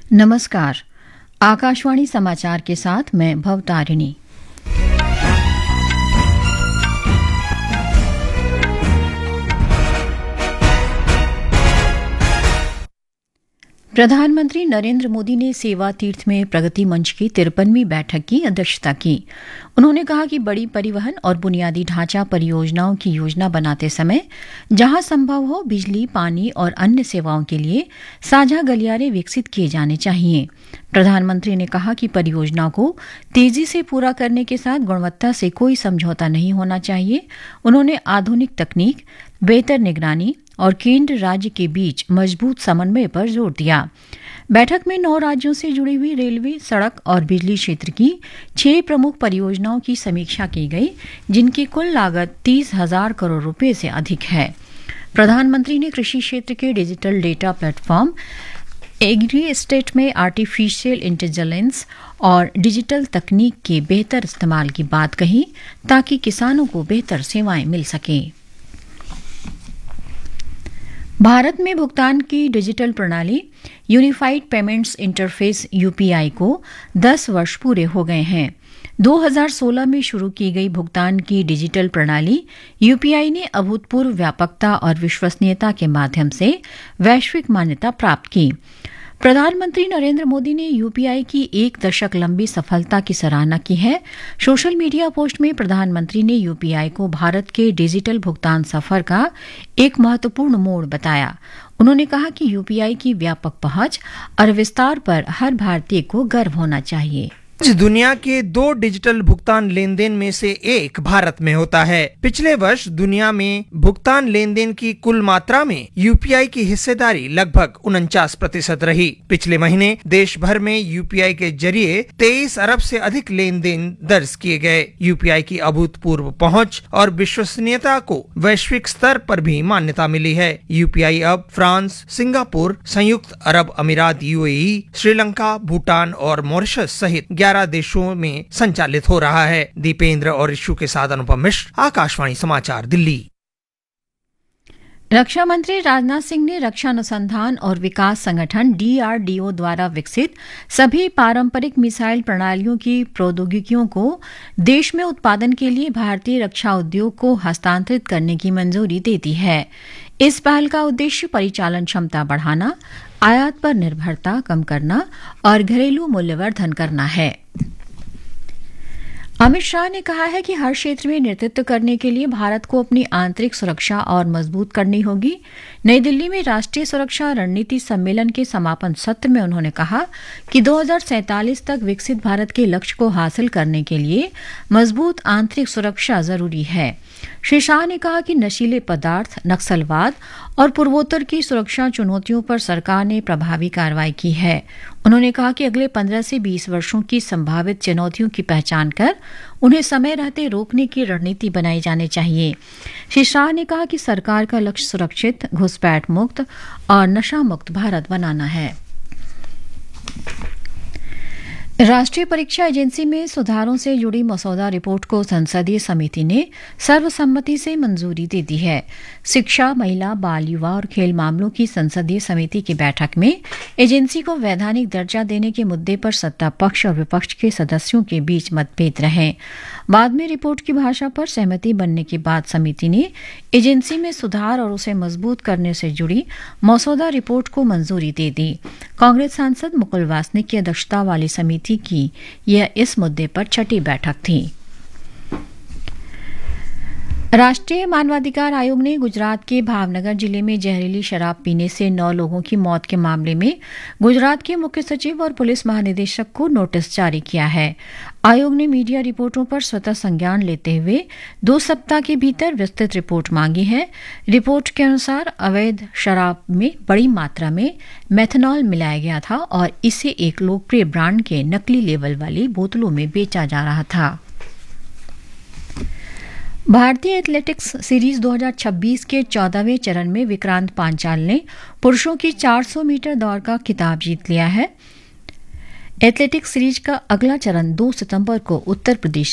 नमस्कार। आकाशवाणी समाचार के साथ मैं भवतारिणी। प्रधानमंत्री नरेंद्र मोदी ने सेवा तीर्थ में प्रगति मंच की 53वीं बैठक की अध्यक्षता की। उन्होंने कहा कि बड़ी परिवहन और बुनियादी ढांचा परियोजनाओं की योजना बनाते समय जहां संभव हो बिजली, पानी और अन्य सेवाओं के लिए साझा गलियारे विकसित किए जाने चाहिए। प्रधानमंत्री ने कहा कि परियोजना को तेजी से पूरा करने के साथ गुणवत्ता से कोई समझौता नहीं होना चाहिए। उन्होंने आधुनिक तकनीक, बेहतर निगरानी और केंद्र राज्य के बीच मजबूत समन्वय पर जोर दिया। बैठक में 9 राज्यों से जुड़ी हुई रेलवे, सड़क और बिजली क्षेत्र की 6 प्रमुख परियोजनाओं की समीक्षा की गई, जिनकी कुल लागत 30,000 करोड़ रुपए से अधिक है। प्रधानमंत्री ने कृषि क्षेत्र के digital data platform, agree estate में आर्टिफिशियल इंटेलिजेंस और डिजिटल तकनीक के बेहतर इस्तेमाल की बात कही, ताकि किसानों को बेहतर सेवाएं मिल सकें। भारत में भुगतान की डिजिटल प्रणाली यूनिफाइड पेमेंट्स इंटरफेस यूपीआई को 10 वर्ष पूरे हो गए हैं। 2016 में शुरू की गई भुगतान की डिजिटल प्रणाली यूपीआई ने अभूतपूर्व व्यापकता और विश्वसनीयता के माध्यम से वैश्विक मान्यता प्राप्त की। प्रधानमंत्री नरेंद्र मोदी ने यूपीआई की 1 दशक लंबी सफलता की सराहना की है। सोशल मीडिया पोस्ट में प्रधानमंत्री ने यूपीआई को भारत के डिजिटल भुगतान सफर का एक महत्वपूर्ण मोड़ बताया। उन्होंने कहा कि यूपीआई की व्यापक पहुंच और विस्तार पर हर भारतीय को गर्व होना चाहिए। आज दुनिया के 2 डिजिटल भुगतान लेन देन में से एक भारत में होता है। पिछले वर्ष दुनिया में भुगतान लेन देन की कुल मात्रा में यूपीआई की हिस्सेदारी लगभग 49% रही। पिछले महीने देश भर में यूपीआई के जरिए 23 अरब से अधिक लेन देन दर्ज किए गए। यूपीआई की अभूतपूर्व पहुंच और विश्वसनीयता को वैश्विक स्तर पर भी मान्यता मिली है। यूपीआई अब फ्रांस, सिंगापुर, संयुक्त अरब अमीरात यूएई, श्रीलंका, भूटान और मॉरिशस सहित 11 देशों में संचालित हो रहा है। दीपेंद्र और इशू के साथ अनुपम मिश्र, आकाशवाणी समाचार, दिल्ली। रक्षा मंत्री राजनाथ सिंह ने रक्षा अनुसंधान और विकास संगठन डीआरडीओ द्वारा विकसित सभी पारंपरिक मिसाइल प्रणालियों की प्रौद्योगिकियों को देश में उत्पादन के लिए भारतीय रक्षा उद्योग को हस्तांतरित करने की मंजूरी दे दी है। इस पहल का उद्देश्य परिचालन क्षमता बढ़ाना, आयात पर निर्भरता कम करना और घरेलू मूल्यवर्धन करना है। अमित शाह ने कहा है कि हर क्षेत्र में नेतृत्व करने के लिए भारत को अपनी आंतरिक सुरक्षा और मजबूत करनी होगी। नई दिल्ली में राष्ट्रीय सुरक्षा रणनीति सम्मेलन के समापन सत्र में उन्होंने कहा कि 2047 तक विकसित भारत के लक्ष्य को हासिल करने के लिए मजबूत आंतरिक सुरक्षा जरूरी है। श्री शाह ने कहा कि नशीले पदार्थ, नक्सलवाद और पूर्वोत्तर की सुरक्षा चुनौतियों पर सरकार ने प्रभावी कार्रवाई की है। उन्होंने कहा कि अगले 15 से 20 वर्षों की संभावित चुनौतियों की पहचान कर उन्हें समय रहते रोकने की रणनीति बनाई जानी चाहिए। श्री शाह ने कहा कि सरकार का लक्ष्य सुरक्षित, घुसपैठ मुक्त और नशा मुक्त भारत बनाना है। राष्ट्रीय परीक्षा एजेंसी में सुधारों से जुड़ी मसौदा रिपोर्ट को संसदीय समिति ने सर्वसम्मति से मंजूरी दे दी है। शिक्षा, महिला, बाल, युवा और खेल मामलों की संसदीय समिति की बैठक में एजेंसी को वैधानिक दर्जा देने के मुद्दे पर सत्ता पक्ष और विपक्ष के सदस्यों के बीच मतभेद रहे। बाद में रिपोर्ट की भाषा पर सहमति बनने के बाद समिति ने एजेंसी में सुधार और उसे मजबूत करने से जुड़ी मसौदा रिपोर्ट को मंजूरी दे दी। कांग्रेस सांसद मुकुल वासनिक की अध्यक्षता वाली समिति की यह इस मुद्दे पर 6ठी बैठक थी। राष्ट्रीय मानवाधिकार आयोग ने गुजरात के भावनगर जिले में जहरीली शराब पीने से 9 लोगों की मौत के मामले में गुजरात के मुख्य सचिव और पुलिस महानिदेशक को नोटिस जारी किया है। आयोग ने मीडिया रिपोर्टों पर स्वतः संज्ञान लेते हुए 2 सप्ताह के भीतर विस्तृत रिपोर्ट मांगी है। रिपोर्ट के अनुसार अवैध शराब में बड़ी मात्रा में मेथनॉल मिलाया गया था और इसे एक लोकप्रिय ब्रांड के नकली लेबल वाली बोतलों में बेचा जा रहा था। भारतीय एथलेटिक्स सीरीज 2026 के 14वें चरण में विक्रांत पांचाल ने पुरुषों की 400 मीटर दौड़ का खिताब जीत लिया है। एथलेटिक्स सीरीज का अगला चरण 2 सितंबर को उत्तर प्रदेश